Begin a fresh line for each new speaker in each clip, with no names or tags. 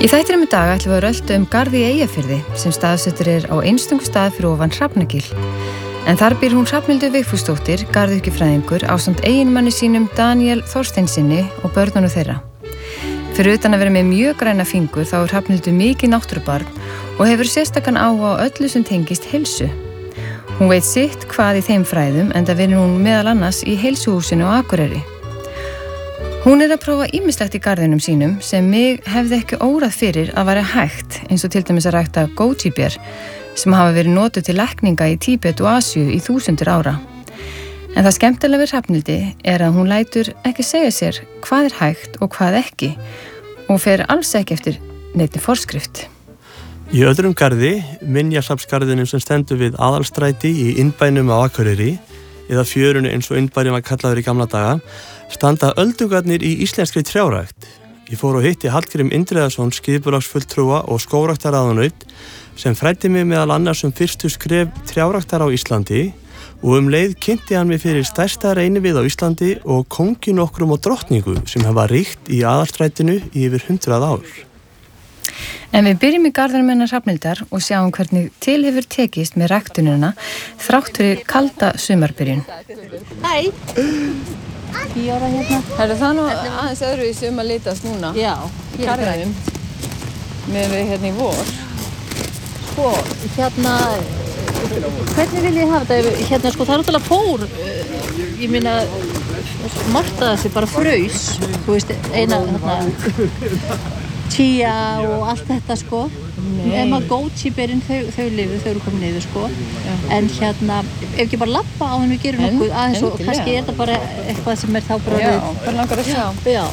Í þættinum í dag ætlum við að rölta garð í Eyjafirði sem staðsettur á einstöku stað fyrir ofan Hrafnagil. En þar býr hún Hrafnhildur Vigfúsdóttir, garðyrkjufræðingur, ásamt eiginmanni sínum Daniel Þorsteinsinni og börnunum þeirra. Fyrir utan að vera með mjög græna fingur þá Hrafnhildur mikið náttúrubarn og hefur sérstakan áhuga á öllu sem tengist heilsu. Hún veit sitt hvað í þeim fræðum enda vinnur hún meðal annars í heilsuhúsinu á Akureyri. Hún að prófa ýmislegt í garðinum sínum sem mig hefði ekki órað fyrir að vera hægt, eins og til dæmis að rækta goji-ber sem hafa verið notuð til lækninga í Tíbet og Asíu í þúsundir ára. En það skemmtilega við Hrafnhildi að hún lætur ekki segja sér hvað hægt og hvað ekki og fer alls ekki eftir neinni forskrift.
Í öðrum garði, minjasafnsgarðinum sem stendur við Aðalstræti í innbænum á Akureyri, eða fjörunu eins og innbænum var kallaður í gamla daga, standa öldugarnir í íslenskri trjárækt. Ég fór og hitti Hallgrím Indriðason, skipulagsfulltrúa og skógræktarráðunaut, sem fræddi mig meðal annars fyrstu skref trjáræktar á Íslandi og leið kynnti hann mig fyrir stærsta reynivið á Íslandi og kóngin okkrum og drottningu sem hafa ríkt í Aðalstrætinu í yfir 100 ár.
En við byrjum í garðinum hennar Hrafnhildar og sjáum hvernig til hefur tekist með ræktunina þrátt fyrir kalda sumarbyrjun.
Hæ! 10 ára hérna.
Herru, það nú aðeins öðruvísi að litast núna.
Já,
í garðinum. Með við hérna í vor.
Sko, hérna, hvernig vil ég hafa þetta? Hérna, sko, það náttúrulega fór, ég meina, margt að þessu bara fraus, þú veist, eina, hérna, chia og allt þetta, sko. Ef goji-berin, þau lifu, þau eru komin niður, sko. Já. En hérna, ef ekki bara labba á henni við gerum nokkuð aðeins og kannski þetta bara eitthvað sem þá bara
Já, bara langar að sjá.
Já.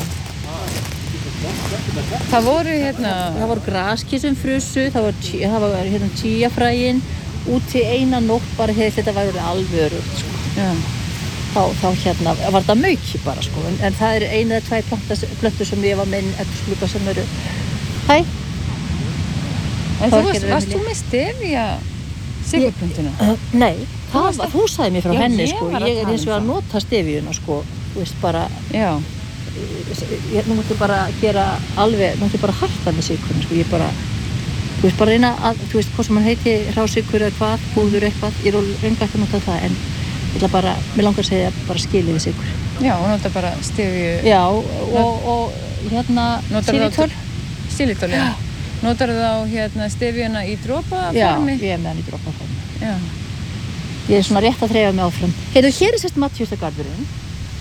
Það voru hérna...
Það voru graskir sem frusu, það var hérna chia-fræin, úti eina nótt bara þetta var alveg örugt, sko.
Já.
Þá hérna var það mauki bara, sko. En það eina eða 2 plöntur sem ég var með eldhúsglugga sem eru... Hæ?
En varst þú með stevia sigurplöntuna?
Nei, þú sagði mér frá henni, sko. Ég eins og að nota steviuna, sko. Þú veist, bara...
Já.
Nú mútti bara gera alveg, nú mútti bara hætta með sykurinn, sko. Ég bara... Þú veist, bara reyna að, þú veist, hvort sem hann heiti hrásykur eða hvað, púður eitthvað. Ég reyna ekki að nota það, en ég ætla bara, mér langar að segja bara skilið við sykur.
Já, og nota bara steviu...
Já, og hérna...
Xylitol, já. Notar þú þá hérna steviuna í dropaformi?
Já, ég með hann í dropaformi.
Já.
Ég svona rétt að þreifa mig áfram. Heiðu, hér sérst matjurtagarðurinn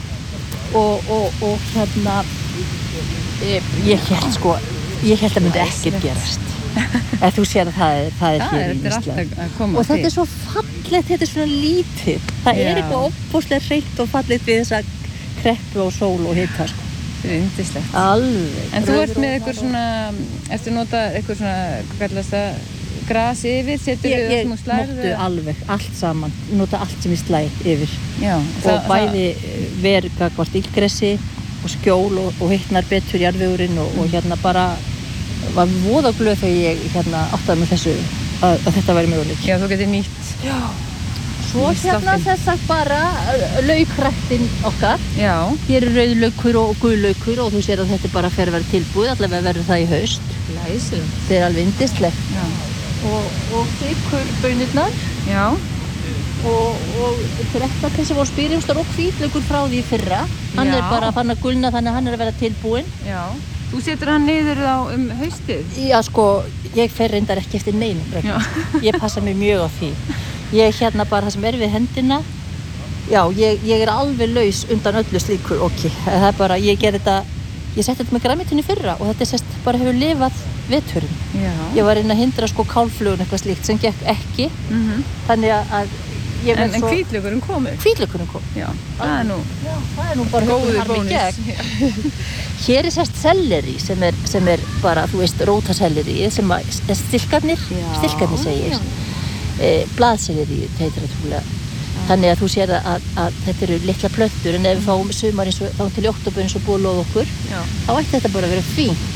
og hérna ég held að myndi ekkert gerast. Ef þú sér að það hér í Ísland. Og þetta er svo fallegt, þetta er svona lítið. Það er eitthvað óbúslega hreint og fallegt við þessa kreppu og sól og hita, sko.
Það er yndislegt.
Alveg.
En þú ert með eitthvað svona, eftir nota eitthvað svona, hvað kallast það, gras yfir, setur við það sem þú slærð?
Ég móttu alveg, allt saman, nota allt sem ég slæ yfir.
Já.
Og bæði vergagvart illgressi og skjól og hittnar betur jarðvegurinn og hérna bara var voða glöð þegar ég hérna áttaði með þessu að þetta væri möguleik.
Já, þú getur nýtt.
Já. Svo hérna þess bara laukræktin okkar.
Já.
Hér rauðlaukur og gulaukur og þú sér að þetta bara fer að vera tilbúið, allavega verður það í haust.
Glæsilegt.
Þetta er alveg yndislegt.
Já.
Og sykurbaunirnar.
Já.
Og þetta þessi voru spyringstar og hvítlaukur frá því fyrra. Hann er bara fann að gulna þannig að hann er að vera tilbúinn.
Já. Þú setur hann niður þá haustið?
Já, sko, ég fer reyndar ekki eftir neinum reglum. Ég passa mig mjög á því. Ég hérna bara það sem er við hendina, já, ég er alveg laus undan öllu slíku, það er bara, ég setti þetta með grænmetinu fyrra og þetta sérst bara hefur lifað veturinn.
Já.
Ég var inn að hindra sko kálflugun eitthvað slíkt sem gekk ekki, þannig að ég verð
svo... En hvítlaukurinn komið?
Hvítlaukurinn kom.
Já, það er nú...
Já, það er nú bara
góður bónus.
Hér er sérst selleri sem er bara, þú veist, rótaselleri sem er stilkarnir segi ég. Blaðselleri heitir það trúlega. Þannig að þú sér að þetta eru litla plöntur en ef við fáum sumar eins og þá til í október eins og búið að lofa okkur, þá ætti þetta bara að vera fínt.